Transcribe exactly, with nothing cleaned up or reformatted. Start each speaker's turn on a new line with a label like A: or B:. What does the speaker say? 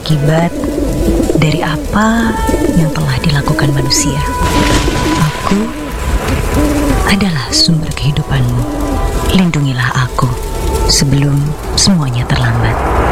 A: akibat dari apa yang telah dilakukan manusia. Aku adalah sumber kehidupanmu. Lindungilah aku sebelum semuanya terlambat.